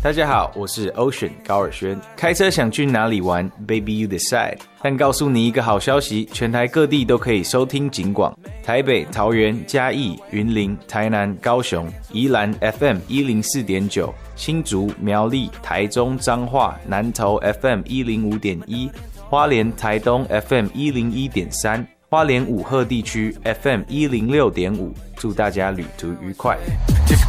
大家好，我是 Ocean 高尔宣。开车想去哪里玩 ？Baby you decide。但告诉你一个好消息，全台各地都可以收听警广。台北、桃园、嘉义、云林、台南、高雄、宜兰 FM 104.9，新竹、苗栗、台中、彰化、南投 FM 105.1，花莲、台东 FM 101.3，花莲武鹤地区 FM 106.5。祝大家旅途愉快。